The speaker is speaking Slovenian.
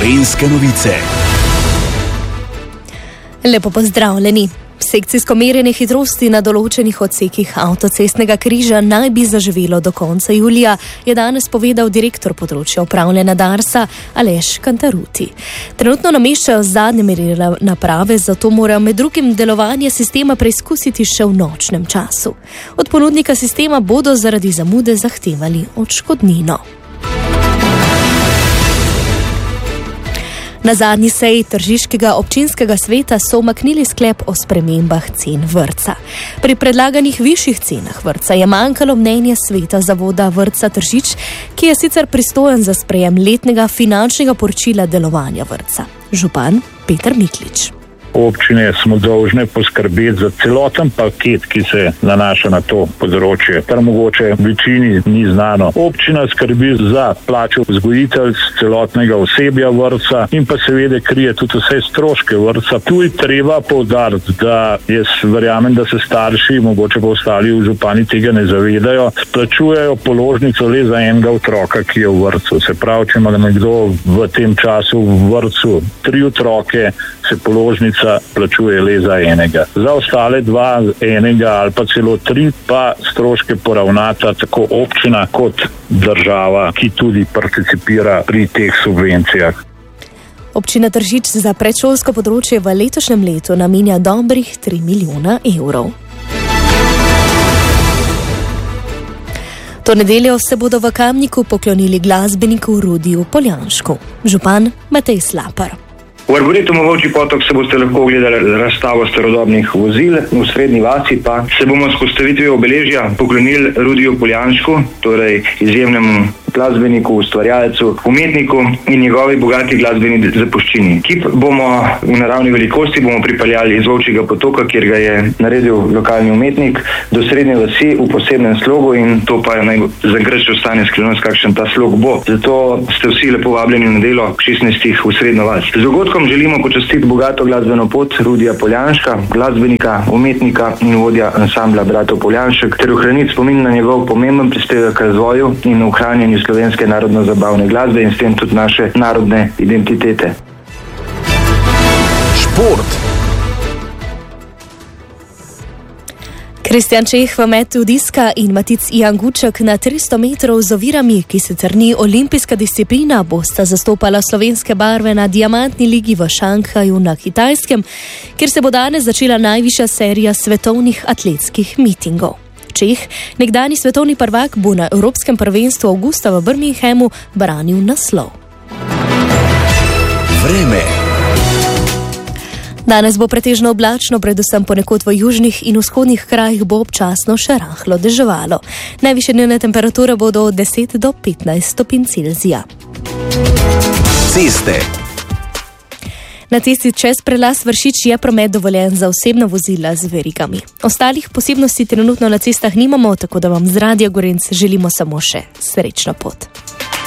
Gorenjske novice. Lepo pozdravljeni. Sekcijsko merjenje hitrosti na določenih odsekih avtocestnega križa naj bi zaživelo do konca julija, je danes povedal direktor področja upravljanja Darsa Aleš Kantaruti. Trenutno nameščajo zadnje merilne naprave, zato morajo med drugim delovanje sistema preizkusiti še v nočnem času. Od ponudnika sistema bodo zaradi zamude zahtevali odškodnino. Na zadnji seji Tržiškega občinskega sveta so umaknili sklep o spremembah cen vrtca. Pri predlaganih višjih cenah vrtca je manjkalo mnenje sveta zavoda vrtca Tržič, ki je sicer pristojen za sprejem letnega finančnega poročila delovanja vrtca. Župan Peter Miklič. Občine smo dolžne poskrbeti za celoten paket, ki se nanaša na to področje, kar mogoče večini ni znano. Občina skrbi za plačo vzgojiteljic, celotnega osebja vrtca in pa seveda krije tudi vse stroške vrtca. Tu je treba poudariti, da jaz verjamem, da se starši, mogoče pa ostali župani tega ne zavedajo, plačujejo položnico le za enega otroka, ki je v vrtcu. Se pravi, če ima nekdo v tem času v vrtcu 3 otroke, se položnica plačuje le za enega. Za ostale 2, enega ali pa celo 3 pa stroške poravnata tako občina kot država, ki tudi participira pri teh subvencijah. Občina Tržič za predšolsko področje v letošnjem letu namenja dobrih 3 milijona evrov. To nedeljo se bodo v Kamniku poklonili glasbeniku Rudiju Poljanšku. Župan Matej Slapar. V Arboretumu Volčji potok se boste lahko ogledali razstavo starodobnih vozil, v Srednji vasi pa se bomo s postavitvijo obeležja poklonili Rudiju Poljanšku, torej izjemnemu glasbeniku, ustvarjalcu, umetniku in njegovi bogati glasbeni zapuščini. Kip bomo v naravni velikosti pripeljali iz Volčjega potoka, kjer ga je naredil lokalni umetnik, do Srednje vasi v posebnem slogu in to pa naj za grč ostane skrivnost, kakšen ta slog bo. Zato ste vsi lepo vabljeni v nedeljo 16. v Srednjo vas. Z dogodkom želimo počastiti bogato glasbeno pot Rudija Poljanška, glasbenika, umetnika in vodja ansambla Bratov Poljanšek, ter ohraniti spomin na njegov pomemben prispevek k razvoju in ohranjanju slovenske narodno-zabavne glasbe in s tem tudi naše narodne identitete. Šport. Kristjan Čeh v metu diska in Matic Ijan Guček na 300 metrov z ovirami, ki sicer ni olimpijska disciplina, bosta zastopala slovenske barve na diamantni ligi v Šanghaju na Kitajskem, kjer se bo danes začela najvišja serija svetovnih atletskih mitingov. Čeh, nekdanji svetovni prvak, bo na Evropskem prvenstvu avgusta v Birminghamu branil naslov. Vreme. Danes bo pretežno oblačno, predvsem ponekod v južnih in vzhodnih krajih bo občasno še rahlo deževalo. Najvišje dnevne temperature bodo od 10 do 15 stopinj Celzija. Ceste. Na cesti čez prelaz Vršič je promet dovoljen za osebna vozila z verigami. Ostalih posebnosti trenutno na cestah nimamo, tako da vam z Radia Gorenjske želimo samo še srečno pot.